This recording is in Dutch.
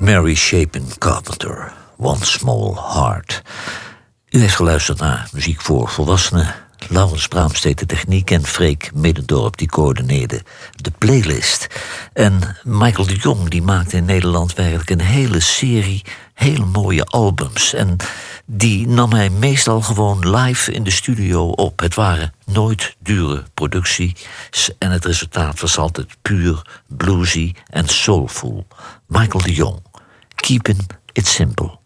Mary Chapin Carpenter, One Small Heart. U heeft geluisterd naar muziek voor volwassenen. Laurens Braams deed de techniek en Freek Middendorp die coördineerde de playlist. En Michael de Jong die maakte in Nederland werkelijk een hele serie hele mooie albums. En die nam hij meestal gewoon live in de studio op. Het waren nooit dure producties en het resultaat was altijd puur bluesy en soulful. Michael de Jong, Keeping It Simple.